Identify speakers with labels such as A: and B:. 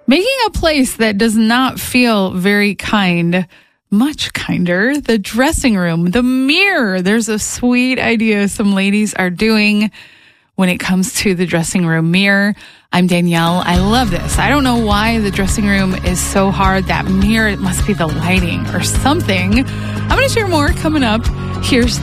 A: Making a place that does not feel very kind much kinder. The dressing room, the mirror. There's a sweet idea some ladies are doing when it comes to the dressing room mirror. I'm Danielle. I love this. I don't know why the dressing room is so hard. That mirror, it must be the lighting or something. I'm going to share more coming up. Here's